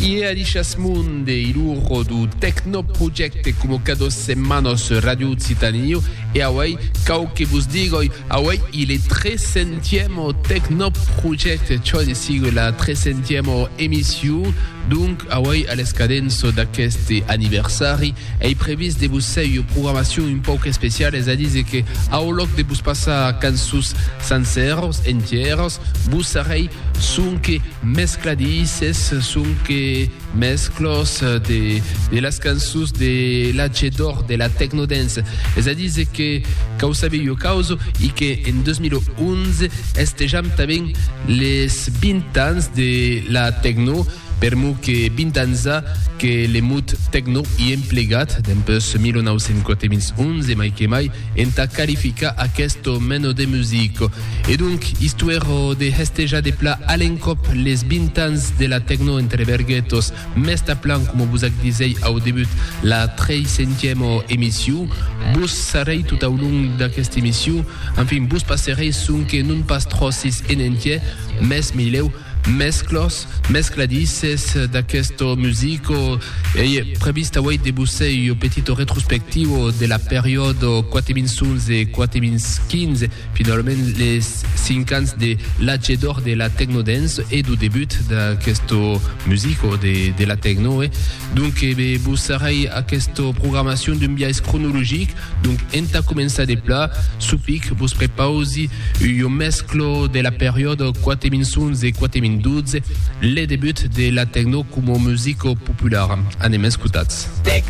E a Munde, il urro du Tecno Project come cada settimana su Radio Occitania e away, che vos dico, away, il est 300e Tecno Project, cioè di sigue la 300e émission. Donc, away, à l'escadenza da questi anniversari, è previsto de vos sei programmazione un po' speciale, a dire che a loc de vos passar cançons senceros, entieros, vos sarei sunque mescladices, sunque mezclos de las cançons de l'Agedor, de la Techno Dance. Es a dire que causa io causo e che in 2011 estejam também les 20 ans de la Techno, per mu che 20 ans che le mut Techno i implegat dempes 1911 mai che mai enta qualifica a questo meno de musico. E donc, istuero de festeja de pla alencop les 20 ans de la Techno entre verghetos mesta plan, como vous disei au début, la 300e émission. Bus sarei tout au long d'aquesta émission. Enfin, bus passerei sun que non pas trossis en entier, mes mileu mesclos, mescladices d'aquesto musico e prevista away de bussei o petito retrospectivo de la periodo 2011 e 2015, finalmente les 5 ans de l'Agedor de la Techno Dance e du debut d'aquesto musico de la Techno. Donc, bussarei a questo programmation d'un biais chronologique. Donc, enta comença de pla, supic, bus prepausi o mesclo de la periodo 2011 e 2012, le debut de la Techno como musico popular. Anem escutats.